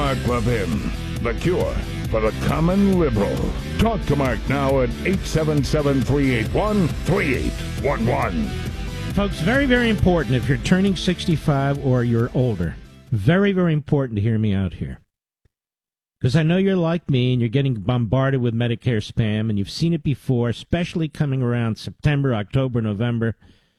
Mark Levin, the cure for the common liberal. Talk to Mark now at 877-381-3811. Folks, very, very important if you're turning 65 or you're older. Very, very important to hear me out here. Because I know you're like me and you're getting bombarded with Medicare spam, and you've seen it before, especially coming around September, October, November.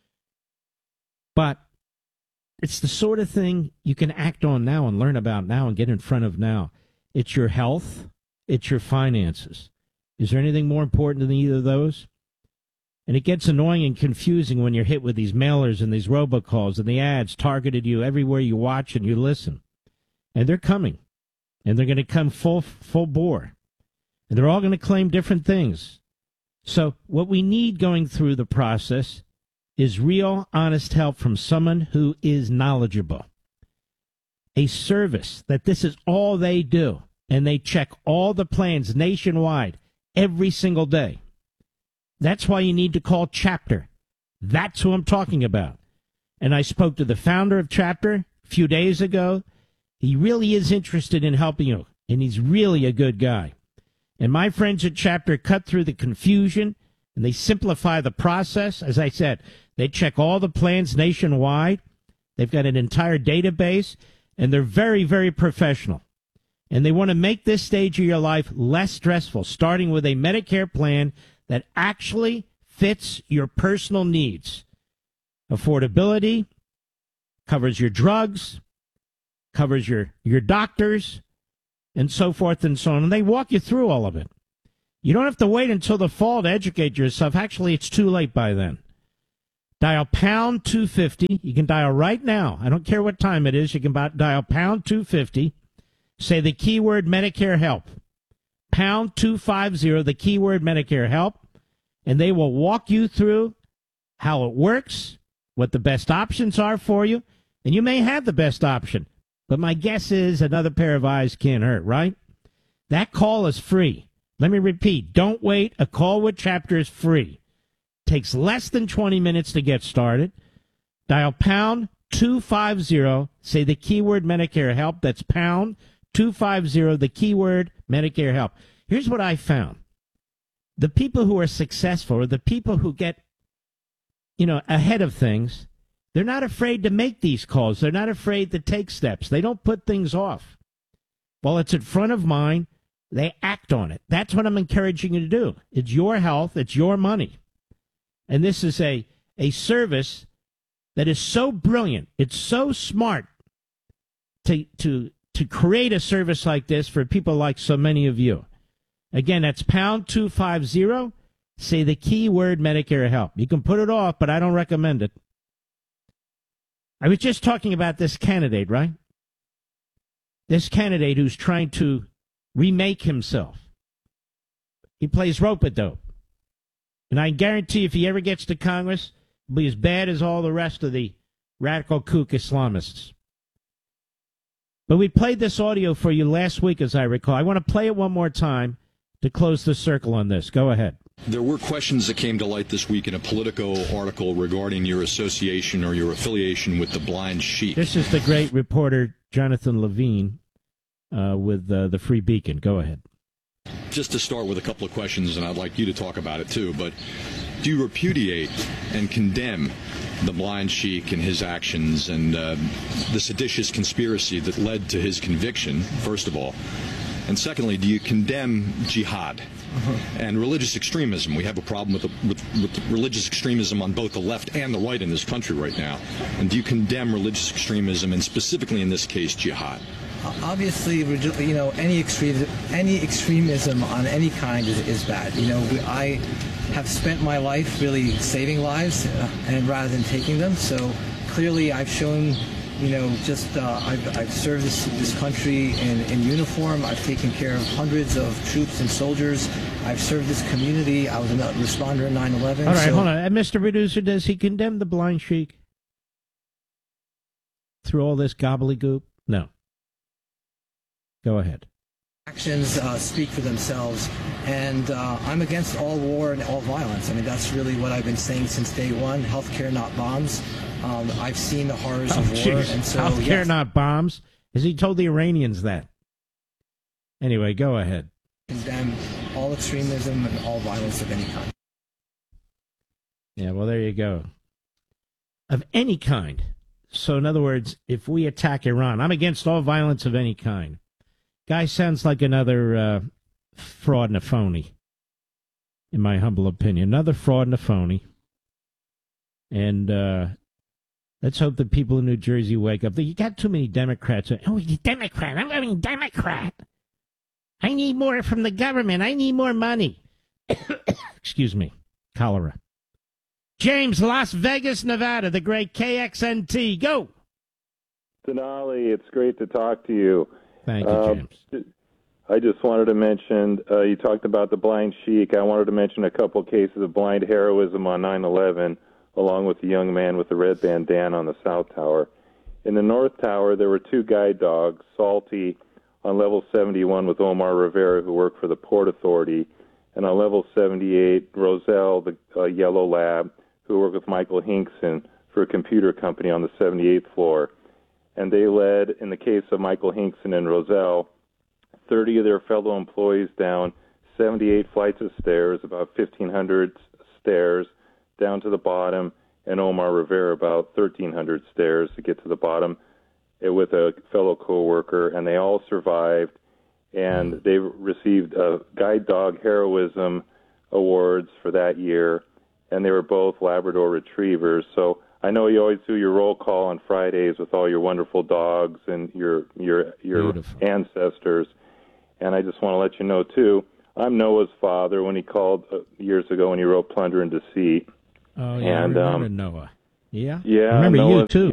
But it's the sort of thing you can act on now and learn about now and get in front of now. It's your health. It's your finances. Is there anything more important than either of those? And it gets annoying and confusing when you're hit with these mailers and these robocalls and the ads targeted you everywhere you watch and you listen. And they're coming. And they're going to come full bore. And they're all going to claim different things. So what we need going through the process is real, honest help from someone who is knowledgeable. A service that this is all they do. And they check all the plans nationwide every single day. That's why you need to call Chapter. That's who I'm talking about. And I spoke to the founder of Chapter a few days ago. He really is interested in helping you, and he's really a good guy. And my friends at Chapter cut through the confusion, and they simplify the process. As I said, they check all the plans nationwide. They've got an entire database, and they're very, very professional. And they want to make this stage of your life less stressful, starting with a Medicare plan that actually fits your personal needs. Affordability, covers your drugs, covers your doctors, and so forth and so on. And they walk you through all of it. You don't have to wait until the fall to educate yourself. Actually, it's too late by then. Dial pound 250. You can dial right now. I don't care what time it is. You can dial pound 250. Say the keyword Medicare help. Pound 250, the keyword Medicare help, and they will walk you through how it works, what the best options are for you, and you may have the best option, but my guess is another pair of eyes can't hurt, right? That call is free. Let me repeat, don't wait. A call with Chapter is free. Takes less than 20 minutes to get started. Dial pound 250, say the keyword Medicare help. That's pound 250, the keyword Medicare help. Here's what I found. The people who are successful, or the people who get, ahead of things, they're not afraid to make these calls. They're not afraid to take steps. They don't put things off. While it's in front of mind, they act on it. That's what I'm encouraging you to do. It's your health. It's your money. And this is a service that is so brilliant. It's so smart to create a service like this for people like so many of you. Again, that's pound 250. Say the keyword Medicare help. You can put it off, but I don't recommend it. I was just talking about this candidate, right? This candidate who's trying to remake himself. He plays rope-a-dope. And I guarantee if he ever gets to Congress, he'll be as bad as all the rest of the radical kook Islamists. But we played this audio for you last week, as I recall. I want to play it one more time to close the circle on this. Go ahead. There were questions that came to light this week in a Politico article regarding your association or your affiliation with the Blind Sheik. This is the great reporter Jonathan Levine with the Free Beacon. Go ahead. Just to start with a couple of questions, and I'd like you to talk about it too, but do you repudiate and condemn the Blind Sheik and his actions and the seditious conspiracy that led to his conviction, first of all? And secondly, do you condemn jihad and religious extremism? We have a problem with religious extremism on both the left and the right in this country right now. And do you condemn religious extremism, and specifically in this case, jihad? Obviously, any extremism on any kind is bad. I have spent my life really saving lives and rather than taking them. So clearly, I've shown, I've served this country in uniform. I've taken care of hundreds of troops and soldiers. I've served this community. I was a responder in 9/11. All right, hold on. Mr. Producer, does he condemn the Blind Sheik through all this gobbledygook? No. Go ahead. Actions speak for themselves, and I'm against all war and all violence. I mean, that's really what I've been saying since day one. Healthcare, not bombs. I've seen the horrors of war, and so healthcare, not bombs. Has he told the Iranians that? Anyway, go ahead. Condemn all extremism and all violence of any kind. Yeah, well, there you go. Of any kind. So, in other words, if we attack Iran, I'm against all violence of any kind. Guy sounds like another fraud and a phony, in my humble opinion. Another fraud and a phony. And let's hope the people in New Jersey wake up. You got too many Democrats. Oh, you're Democrat. I'm voting Democrat. I need more from the government. I need more money. Excuse me. Cholera. James, Las Vegas, Nevada, the great KXNT. Go. Denali, it's great to talk to you. Thank you, James. I just wanted to mention, you talked about the blind sheik. I wanted to mention a couple cases of blind heroism on 9/11, along with the young man with the red bandana on the South Tower. In the North Tower, there were two guide dogs, Salty on level 71 with Omar Rivera, who worked for the Port Authority, and on level 78, Roselle, the yellow lab, who worked with Michael Hinkson for a computer company on the 78th floor. And they led, in the case of Michael Hinkson and Roselle, 30 of their fellow employees down 78 flights of stairs, about 1,500 stairs, down to the bottom, and Omar Rivera about 1,300 stairs to get to the bottom with a fellow coworker, and they all survived, and they received guide dog heroism awards for that year, and they were both Labrador Retrievers. So I know you always do your roll call on Fridays with all your wonderful dogs and your Beautiful. ancestors, and I just want to let you know too, I'm Noah's father when he called years ago when he wrote Plunder and Deceit. Oh, yeah, and, I remember Noah. Yeah? Yeah, I remember you, too.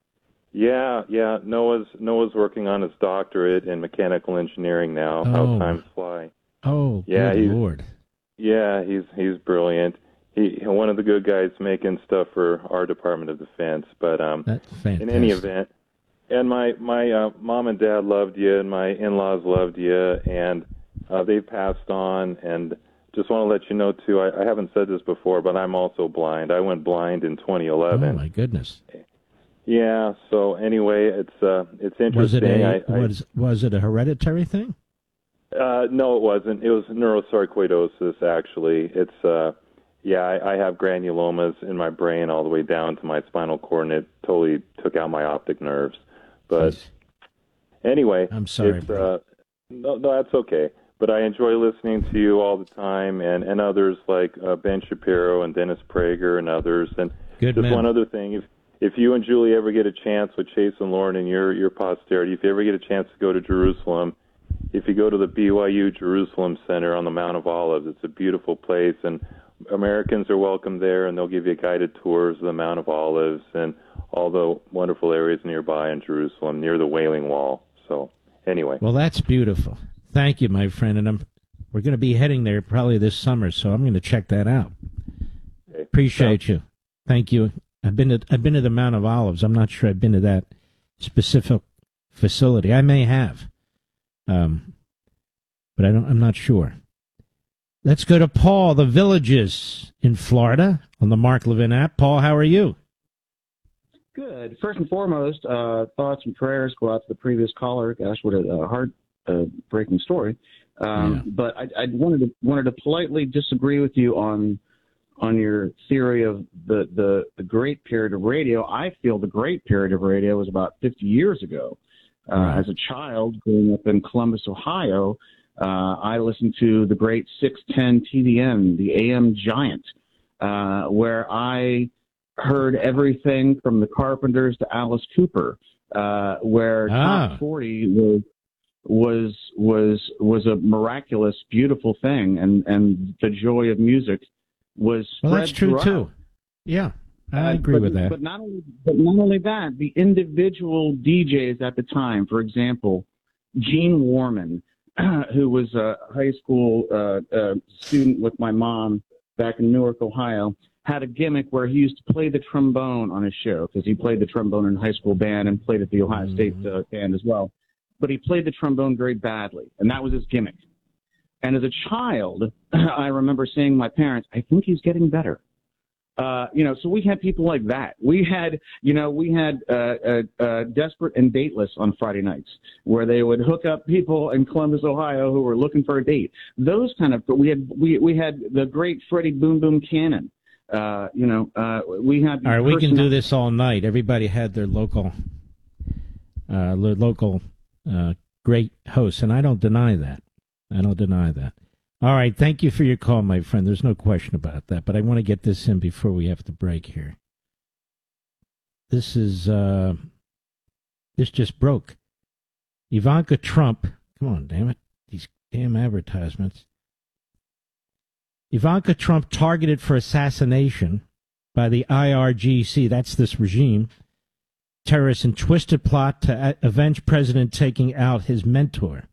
Yeah. Noah's working on his doctorate in mechanical engineering now. How times fly. Oh, yeah, good Lord. Yeah, he's brilliant. He one of the good guys making stuff for our Department of Defense. But That's fantastic. in any event, and my mom and dad loved you, and my in-laws loved you, and they've passed on. And just want to let you know too, I haven't said this before, but I'm also blind. I went blind in 2011. Oh my goodness. Yeah. So anyway, it's interesting. Was it a hereditary thing? No, it wasn't. It was neurosarcoidosis. Actually, it's I have granulomas in my brain all the way down to my spinal cord, and it totally took out my optic nerves. But anyway, I'm sorry. No, that's okay. But I enjoy listening to you all the time, and others like Ben Shapiro and Dennis Prager and others. And Good just man. one other thing, if you and Julie ever get a chance with Chase and Lauren and your posterity, if you ever get a chance to go to Jerusalem, if you go to the BYU Jerusalem Center on the Mount of Olives, it's a beautiful place, and Americans are welcome there, and they'll give you guided tours of the Mount of Olives and all the wonderful areas nearby in Jerusalem, near the Wailing Wall. So anyway. Well, that's beautiful. Thank you, my friend, and we're going to be heading there probably this summer, so I'm going to check that out. Okay. Appreciate you. Thank you. I've been to the Mount of Olives. I'm not sure I've been to that specific facility. I may have, but I'm not sure. Let's go to Paul, the Villages in Florida, on the Mark Levin app. Paul, how are you? Good. First and foremost, thoughts and prayers go out to the previous caller. Gosh, what a heart-breaking story. But I wanted to politely disagree with you on your theory of the great period of radio. I feel the great period of radio was about 50 years ago. As a child growing up in Columbus, Ohio, I listened to the great 610 TVN, the AM Giant, where I heard everything from the Carpenters to Alice Cooper, where Top 40 was a miraculous, beautiful thing, and the joy of music was spread Well, that's true throughout. too. Yeah, I agree with that. But not only that, the individual DJs at the time, for example, Gene Warman, who was a high school student with my mom back in Newark, Ohio, had a gimmick where he used to play the trombone on his show, because he played the trombone in high school band and played at the Ohio State band as well. But he played the trombone very badly, and that was his gimmick. And as a child, I remember saying to my parents, I think he's getting better. So we had people like that. We had Desperate and Dateless on Friday nights, where they would hook up people in Columbus, Ohio, who were looking for a date. Those kind of. We had the great Freddie Boom Boom Cannon. We had. All right, we can do this all night. Everybody had their local great hosts, and I don't deny that. All right, thank you for your call, my friend. There's no question about that, but I want to get this in before we have to break here. This just broke. Ivanka Trump, come on, damn it, these damn advertisements. Ivanka Trump targeted for assassination by the IRGC, that's this regime, terrorists in twisted plot to avenge president taking out his mentor.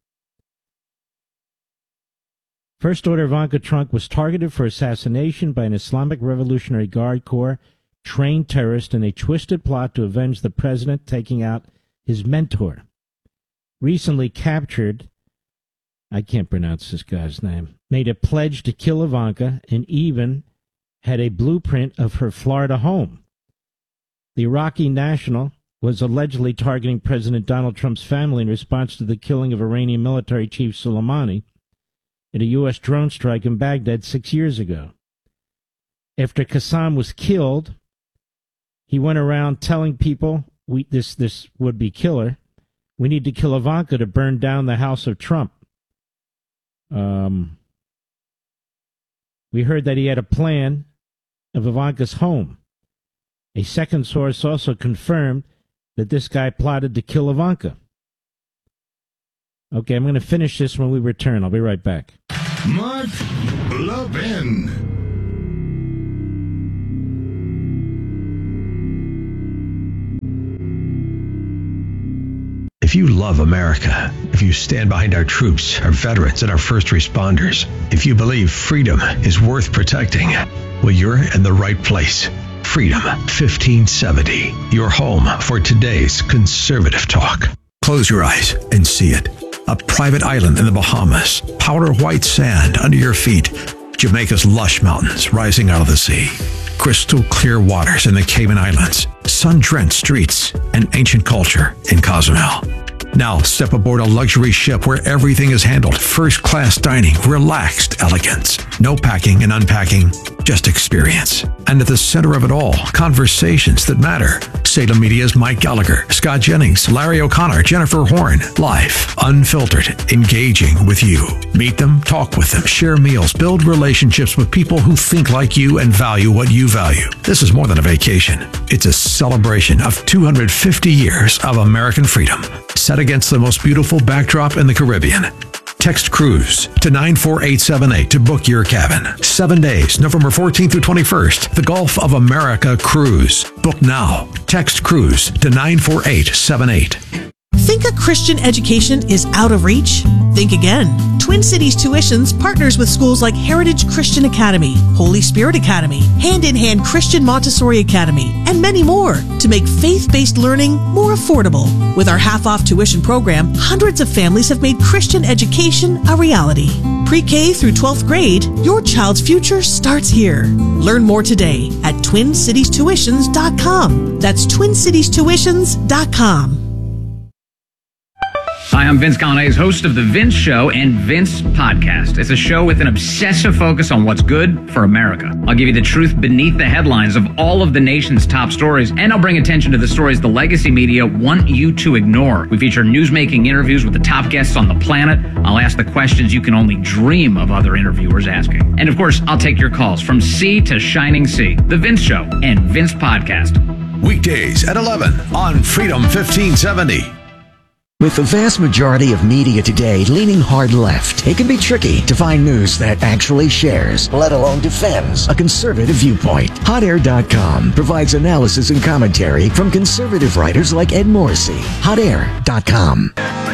First Order Ivanka Trump was targeted for assassination by an Islamic Revolutionary Guard Corps trained terrorist in a twisted plot to avenge the president taking out his mentor. Recently captured, I can't pronounce this guy's name, made a pledge to kill Ivanka and even had a blueprint of her Florida home. The Iraqi national was allegedly targeting President Donald Trump's family in response to the killing of Iranian military chief Soleimani in a U.S. drone strike in Baghdad 6 years ago. After Qassam was killed, he went around telling people, this would-be killer, we need to kill Ivanka to burn down the house of Trump. We heard that he had a plan of Ivanka's home. A second source also confirmed that this guy plotted to kill Ivanka. Okay, I'm going to finish this when we return. I'll be right back. Mark Levin. If you love America, if you stand behind our troops, our veterans, and our first responders, if you believe freedom is worth protecting, well, you're in the right place. Freedom 1570, your home for today's conservative talk. Close your eyes and see it. A private island in the Bahamas, powder white sand under your feet, Jamaica's lush mountains rising out of the sea, crystal clear waters in the Cayman Islands, sun-drenched streets, and ancient culture in Cozumel. Now step aboard a luxury ship where everything is handled, first-class dining, relaxed elegance, no packing and unpacking, just experience. And at the center of it all, conversations that matter. Salem Media's Mike Gallagher, Scott Jennings, Larry O'Connor, Jennifer Horn. Live, unfiltered, engaging with you. Meet them, talk with them, share meals, build relationships with people who think like you and value what you value. This is more than a vacation. It's a celebration of 250 years of American freedom, set against the most beautiful backdrop in the Caribbean. Text Cruise to 94878 to book your cabin. 7 days, November 14th through 21st. The Gulf of America Cruise. Book now. Text Cruise to 94878. Think a Christian education is out of reach? Think again. Twin Cities Tuitions partners with schools like Heritage Christian Academy, Holy Spirit Academy, Hand in Hand Christian Montessori Academy, and many more to make faith-based learning more affordable. With our half-off tuition program, hundreds of families have made Christian education a reality. Pre-K through 12th grade, your child's future starts here. Learn more today at TwinCitiesTuitions.com. That's TwinCitiesTuitions.com. Hi, I'm Vince Coglianese, host of The Vince Show and Vince Podcast. It's a show with an obsessive focus on what's good for America. I'll give you the truth beneath the headlines of all of the nation's top stories, and I'll bring attention to the stories the legacy media want you to ignore. We feature newsmaking interviews with the top guests on the planet. I'll ask the questions you can only dream of other interviewers asking. And of course, I'll take your calls from sea to shining sea. The Vince Show and Vince Podcast. Weekdays at 11 on Freedom 1570. With the vast majority of media today leaning hard left, it can be tricky to find news that actually shares, let alone defends, a conservative viewpoint. HotAir.com provides analysis and commentary from conservative writers like Ed Morrissey. HotAir.com.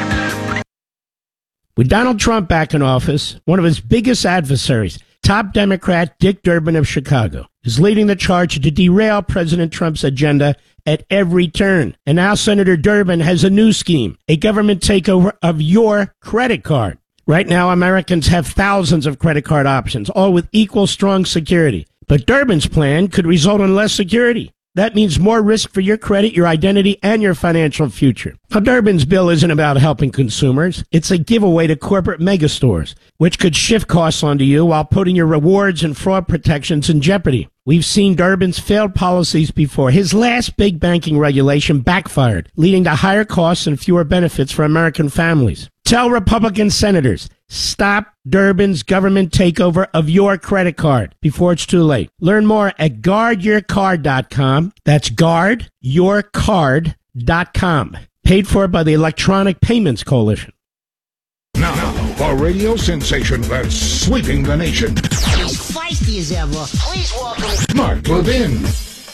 With Donald Trump back in office, one of his biggest adversaries, top Democrat Dick Durbin of Chicago, is leading the charge to derail President Trump's agenda at every turn. And now Senator Durbin has a new scheme, a government takeover of your credit card. Right now, Americans have thousands of credit card options, all with equal strong security. But Durbin's plan could result in less security. That means more risk for your credit, your identity, and your financial future. Now, Durbin's bill isn't about helping consumers. It's a giveaway to corporate megastores, which could shift costs onto you while putting your rewards and fraud protections in jeopardy. We've seen Durbin's failed policies before. His last big banking regulation backfired, leading to higher costs and fewer benefits for American families. Tell Republican senators, stop Durbin's government takeover of your credit card before it's too late. Learn more at guardyourcard.com. That's guardyourcard.com. Paid for by the Electronic Payments Coalition. Now, a radio sensation that's sweeping the nation. As feisty as ever, please welcome Mark Levin.